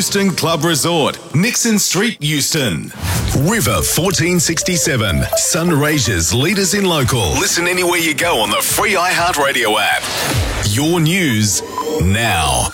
Euston Club Resort, Nixon Street, Euston. River 1467, Sunraysia's leaders in local. Listen anywhere you go on the free iHeartRadio app. Your news now.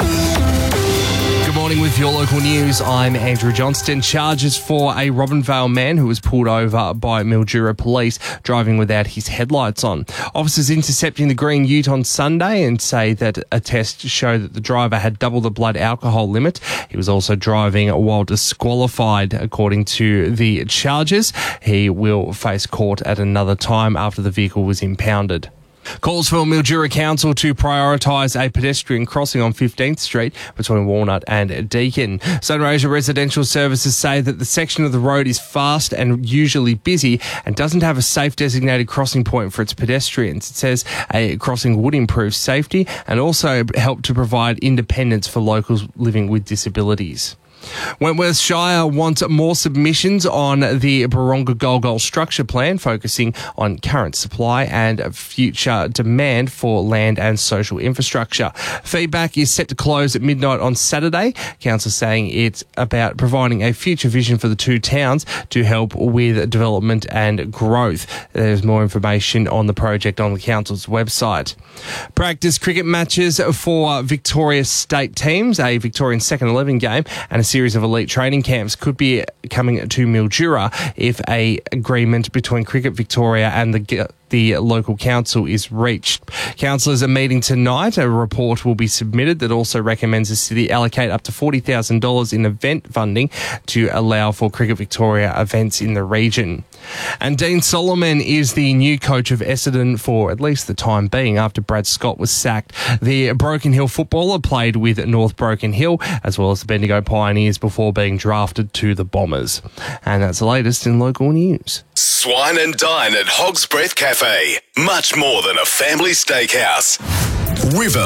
Good morning with your local news. I'm Andrew Johnston. Charges for a Robinvale man who was pulled over by Mildura police driving without his headlights on. Officers intercepting the green ute on Sunday and say that a test showed that the driver had double the blood alcohol limit. He was also driving while disqualified. According to the charges, he will face court at another time after the vehicle was impounded. Calls for Mildura Council to prioritise a pedestrian crossing on 15th Street between Walnut and Deakin. Sunraysia Residential Services say that the section of the road is fast and usually busy and doesn't have a safe designated crossing point for its pedestrians. It says a crossing would improve safety and also help to provide independence for locals living with disabilities. Wentworth Shire wants more submissions on the Baronga Golgol structure plan, focusing on current supply and future demand for land and social infrastructure. Feedback is set to close at midnight on Saturday. Council saying it's about providing a future vision for the two towns to help with development and growth. There's more information on the project on the council's website. Practice cricket matches for Victoria state teams, a Victorian second 11 game and a series of elite training camps could be coming to Mildura if a agreement between Cricket Victoria and the local council is reached. Councillors are meeting tonight. A report will be submitted that also recommends the city allocate up to $40,000 in event funding to allow for Cricket Victoria events in the region. And Dean Solomon is the new coach of Essendon for at least the time being after Brad Scott was sacked. The Broken Hill footballer played with North Broken Hill as well as the Bendigo Pioneers before being drafted to the Bombers. And that's the latest in local news. Swine and dine at Hog's Breath Cafe. Much more than a family steakhouse. River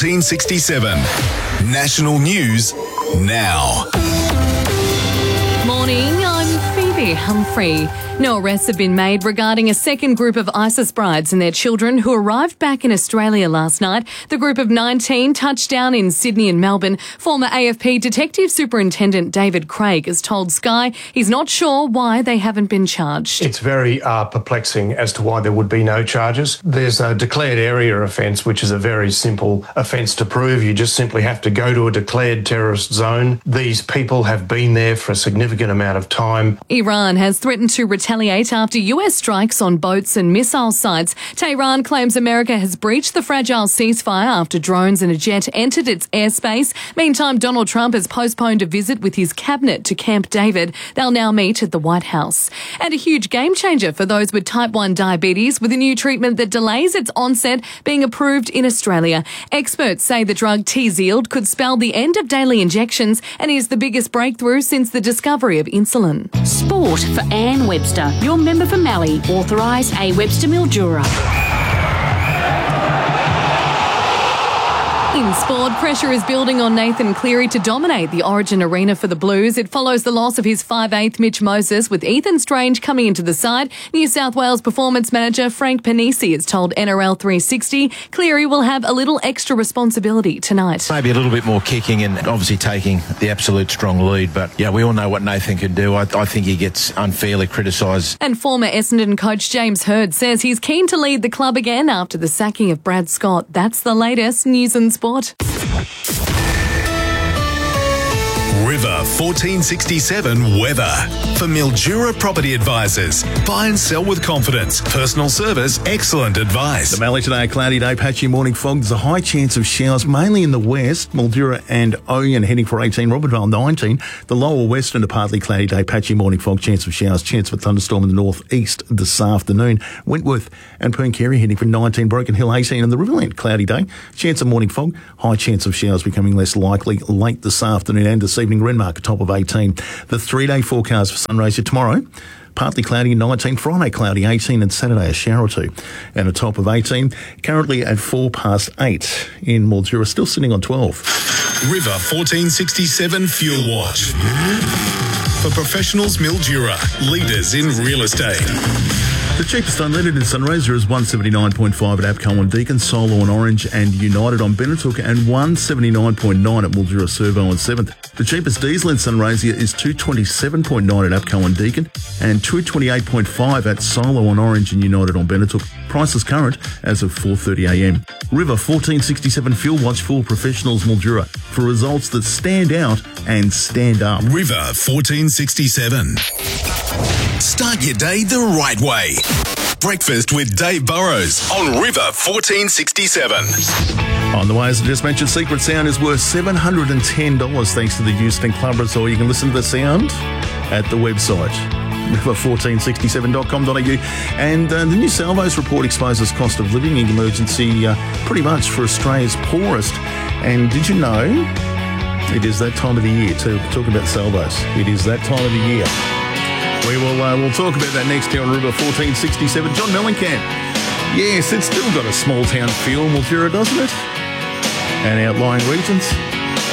1467. National news now. Morning, I'm Phoebe Humphrey. No arrests have been made regarding a second group of ISIS brides and their children who arrived back in Australia last night. The group of 19 touched down in Sydney and Melbourne. Former AFP Detective Superintendent David Craig has told Sky he's not sure why they haven't been charged. It's very perplexing as to why there would be no charges. There's a declared area offence, which is a very simple offence to prove. You just simply have to go to a declared terrorist zone. These people have been there for a significant amount of time. Iran has threatened to retaliate after US strikes on boats and missile sites. Tehran claims America has breached the fragile ceasefire after drones and a jet entered its airspace. Meantime, Donald Trump has postponed a visit with his cabinet to Camp David. They'll now meet at the White House. And a huge game changer for those with type 1 diabetes with a new treatment that delays its onset being approved in Australia. Experts say the drug Tzield could spell the end of daily injections and is the biggest breakthrough since the discovery of insulin. Sport for Anne Webster. Your member for Mallee. Authorise A. Webster Mildura. In sport, pressure is building on Nathan Cleary to dominate the Origin arena for the Blues. It follows the loss of his 5'8" Mitch Moses, with Ethan Strange coming into the side. New South Wales performance manager Frank Panisi has told NRL 360 Cleary will have a little extra responsibility tonight. Maybe a little bit more kicking and obviously taking the absolute strong lead. But, yeah, we all know what Nathan can do. I think he gets unfairly criticised. And former Essendon coach James Hird says he's keen to lead the club again after the sacking of Brad Scott. That's the latest news and sport. River 1467 weather. For Mildura Property Advisors. Buy and sell with confidence. Personal service, excellent advice. The Mallee today, a cloudy day, patchy morning fog. There's a high chance of showers, mainly in the west. Mildura and Oyen heading for 18, Robinvale 19. The lower western, a partly cloudy day, patchy morning fog, chance of showers, chance of a thunderstorm in the northeast this afternoon. Wentworth and Pooncarie heading for 19, Broken Hill 18, and the Riverland, cloudy day, chance of morning fog, high chance of showers becoming less likely late this afternoon and this evening. Renmark, a top of 18. The 3-day forecast for Sunraysia tomorrow, partly cloudy 19, Friday cloudy 18, and Saturday a shower or two. And a top of 18, currently at 8:04 in Mildura, still sitting on 12. River 1467 Fuel Watch. For professionals, Mildura, leaders in real estate. The cheapest unleaded in Sunraysia is $179.5 at APCO and Deakin, Solo and Orange and United on Benetooka, and $179.9 at Mildura Servo on 7th. The cheapest diesel in Sunraysia is $227.9 at APCO and Deakin and $228.5 at Solo on Orange and United on Benetooka. Prices current as of 4:30am. River 1467 Fuel Watch for professionals Mildura for results that stand out and stand up. River 1467. Start your day the right way. Breakfast with Dave Burrows on River 1467. On the way, as I just mentioned, Secret Sound is worth $710 thanks to the Houston Club Resort. You can listen to the sound at the website, river1467.com.au. And the new Salvos report exposes cost of living emergency pretty much for Australia's poorest. And did you know it is that time of the year to talk about Salvos? It is that time of the year. We'll talk about that next here on River 1467. John Mellencamp. Yes, it's still got a small town feel, Mildura, doesn't it? And outlying regions.